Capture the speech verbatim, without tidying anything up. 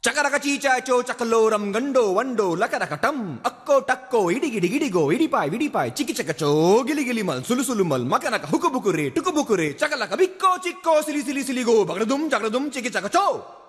ಚಕರಕ ಚೀಚಾಚೋ ಚಕಲೋರಂ ಗಂಡೋ ವಂಡೋ ಲಕರಕಟಂ ಅಕ್ಕೋ ಟಕ್ಕೋ ಇಡಿಗಿಡಿ ಗಿಡಿಗೋ ಇಡಿಪಾಯ್ ವಿಡಿಪಾಯ್ ಚಿಕಿ ಚಕಚೋ ಗಿಲಿ ಗಿಲಿ ಮಲ್ ಸುಲು ಸುಲು ಮಲ್ ಮಕನಕ ಹುಕುಬುಕುರೆ ಟುಕುಬುಕುರೆ ಚಕಲಕ ಬಿಕ್ಕೋ ಚಿಕ್ಕೋ ಸಿಲಿ ಸಿಲಿ ಸಿಲಿಗೋ ಬಗಡದುಂ ಜಗಡದುಂ ಚಿಕಿ ಚಕಚೋ